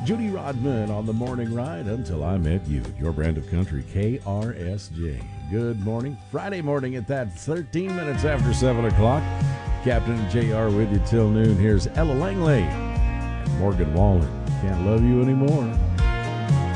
Judy Rodman on the morning ride until I met you. Your brand of country, KRSJ. Good morning. Friday morning at that, 13 minutes after 7 o'clock. Captain JR with you till noon. Here's Ella Langley and Morgan Wallen. Can't love you anymore.